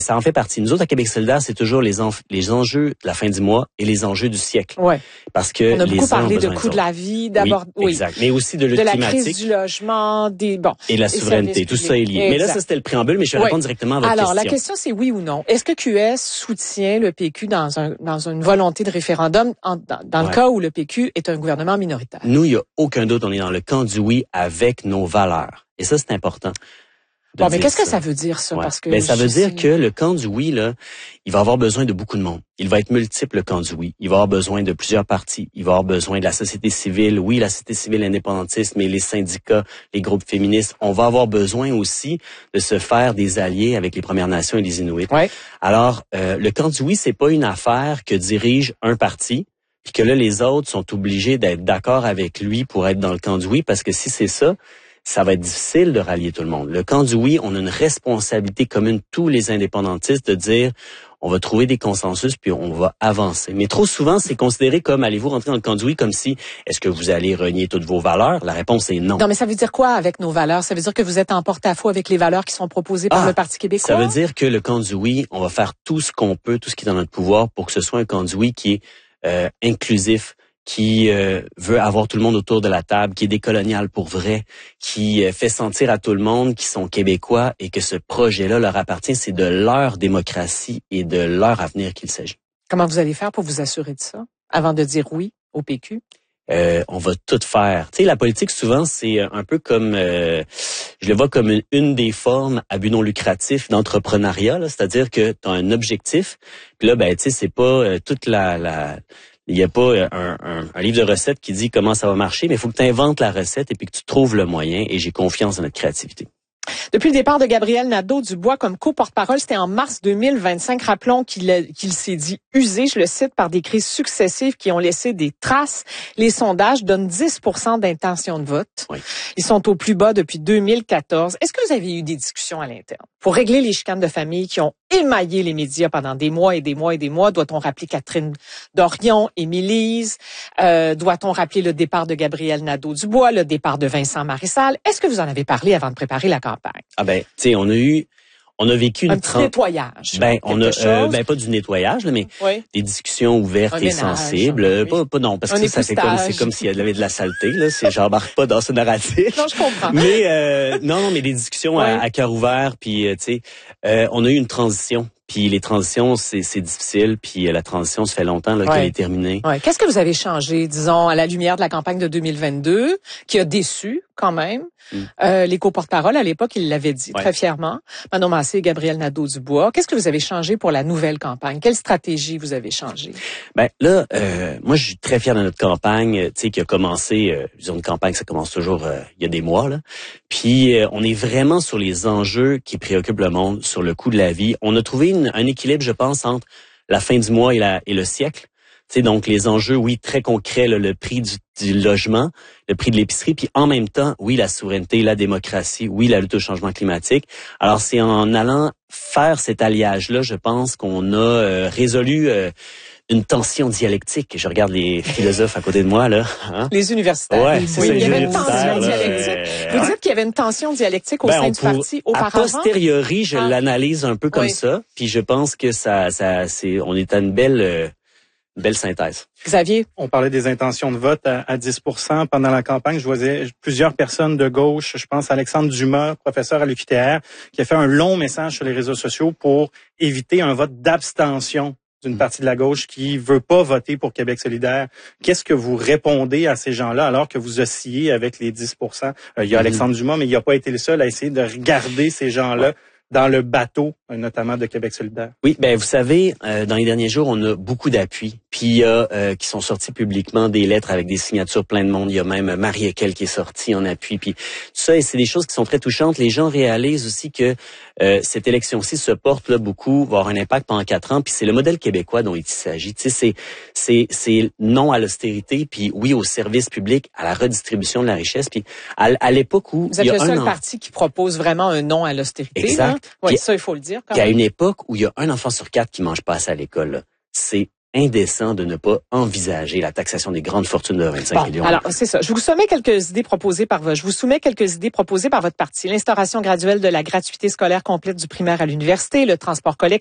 Ça en fait partie. Nous autres, à Québec solidaire, c'est toujours les enjeux de la fin du mois et les enjeux du siècle. Ouais. Parce que on a beaucoup parlé de coût de la vie, d'abord, oui, exact. Mais aussi de lutte de la climatique. crise du logement, et la souveraineté. Tout ça est lié. Mais là, ça, c'était le préambule, mais je vais répondre directement à votre question. Alors, la question, c'est oui ou non. Est-ce que QS soutient le PQ dans une volonté de référendum dans le cas où le PQ est un gouvernement minoritaire? Nous, il n'y a aucun doute. On est dans le camp du oui avec nos valeurs. Et ça, c'est important. Bon, mais qu'est-ce que ça veut dire, ça? Parce que ça veut dire que le camp du oui, là, il va avoir besoin de beaucoup de monde. Il va être multiple, le camp du oui. Il va avoir besoin de plusieurs partis. Il va avoir besoin de la société civile. Oui, la société civile indépendantiste, mais les syndicats, les groupes féministes. On va avoir besoin aussi de se faire des alliés avec les Premières Nations et les Inuits. Ouais. Alors, le camp du oui, c'est pas une affaire que dirige un parti, puis que là, les autres sont obligés d'être d'accord avec lui pour être dans le camp du oui, parce que si c'est ça, ça va être difficile de rallier tout le monde. Le camp du oui, on a une responsabilité commune, tous les indépendantistes, de dire on va trouver des consensus puis on va avancer. Mais trop souvent, c'est considéré comme allez-vous rentrer dans le camp du oui comme si est-ce que vous allez renier toutes vos valeurs? La réponse est non. Non, mais ça veut dire quoi avec nos valeurs? Ça veut dire que vous êtes en porte-à-faux avec les valeurs qui sont proposées par le Parti québécois? Ça veut dire que le camp du oui, on va faire tout ce qu'on peut, tout ce qui est dans notre pouvoir pour que ce soit un camp du oui qui est inclusif, qui veut avoir tout le monde autour de la table, qui est décolonial pour vrai, qui fait sentir à tout le monde qu'ils sont québécois et que ce projet-là leur appartient. C'est de leur démocratie et de leur avenir qu'il s'agit. Comment vous allez faire pour vous assurer de ça avant de dire oui au PQ? On va tout faire. Tu sais, la politique, souvent, c'est un peu comme, je le vois comme une des formes à but non lucratif d'entrepreneuriat, là. C'est-à-dire que tu as un objectif, puis là, ben, tu sais, c'est pas toute il n'y a pas un livre de recettes qui dit comment ça va marcher, mais il faut que tu inventes la recette et puis que tu trouves le moyen, et j'ai confiance dans notre créativité. Depuis le départ de Gabriel Nadeau-Dubois comme co-porte-parole, c'était en mars 2025. Rappelons qu'il s'est dit usé, je le cite, par des crises successives qui ont laissé des traces. Les sondages donnent 10% d'intention de vote. Oui. Ils sont au plus bas depuis 2014. Est-ce que vous avez eu des discussions à l'interne pour régler les chicanes de famille qui ont émaillé les médias pendant des mois et des mois et des mois? Doit-on rappeler Catherine Dorion, Émilise? Doit-on rappeler le départ de Gabriel Nadeau-Dubois, le départ de Vincent Marissal? Est-ce que vous en avez parlé avant de préparer la campagne? Ah ben, tu sais, on a vécu un petit nettoyage. Ben, pas du nettoyage, là, mais des discussions ouvertes et sensibles. Non, parce que ça c'est comme s'il y avait de la saleté, là. J'embarque pas dans ce narratif. Non, je comprends. Mais, mais des discussions à cœur ouvert, puis, tu sais, on a eu une transition. Puis les transitions, c'est difficile. Puis la transition, ça fait longtemps qu'elle est terminée. Ouais. Qu'est-ce que vous avez changé, disons, à la lumière de la campagne de 2022, qui a déçu quand même? Les co-porte-parole, à l'époque, ils l'avaient dit très fièrement. Manon Massé et Gabriel Nadeau-Dubois. Qu'est-ce que vous avez changé pour la nouvelle campagne? Quelle stratégie vous avez changé? Ben là, moi, je suis très fier de notre campagne, tu sais, qui a commencé, disons, une campagne, ça commence toujours il y a des mois, là. Puis, on est vraiment sur les enjeux qui préoccupent le monde, sur le coût de la vie. On a trouvé un équilibre, je pense, entre la fin du mois et le siècle. Tu sais, donc les enjeux, oui, très concrets, là, le prix du logement, le prix de l'épicerie, puis en même temps, oui, la souveraineté, la démocratie, oui, la lutte au changement climatique. Alors, c'est en allant faire cet alliage-là, je pense qu'on a résolu une tension dialectique. Je regarde les philosophes à côté de moi, là. Hein? Les universitaires. Ouais, c'est ça, il y avait une tension dialectique. Vous dites qu'il y avait une tension dialectique au sein du parti auparavant? A posteriori, je l'analyse un peu comme ça, puis je pense que on est à une belle synthèse. Xavier? On parlait des intentions de vote à 10% pendant la campagne. Je voyais plusieurs personnes de gauche. Je pense à Alexandre Dumas, professeur à l'UQTR, qui a fait un long message sur les réseaux sociaux pour éviter un vote d'abstention d'une partie de la gauche qui veut pas voter pour Québec solidaire. Qu'est-ce que vous répondez à ces gens-là alors que vous oscillez avec les 10%? Il y a Alexandre Dumas, mais il n'a pas été le seul à essayer de regarder ces gens-là dans le bateau, notamment de Québec solidaire. Oui, ben vous savez, dans les derniers jours, on a beaucoup d'appuis. Puis il y a qui sont sortis publiquement des lettres avec des signatures plein de monde. Il y a même Marie-Equel qui est sortie en appui. Puis tout ça, et c'est des choses qui sont très touchantes. Les gens réalisent aussi que cette élection-ci se porte là beaucoup, va avoir un impact pendant 4 ans. Puis c'est le modèle québécois dont il s'agit. Tu sais, c'est non à l'austérité, puis oui au service public, à la redistribution de la richesse. Puis à l'époque où vous êtes le seul parti qui propose vraiment un non à l'austérité. Exact. Oui, ça il faut le dire. Puis à une époque où il y a un enfant sur 4 qui mange pas assez à l'école, là, c'est indécent de ne pas envisager la taxation des grandes fortunes de 25 millions. Alors, c'est ça. Je vous soumets quelques idées proposées par votre parti. L'instauration graduelle de la gratuité scolaire complète du primaire à l'université, le transport collectif,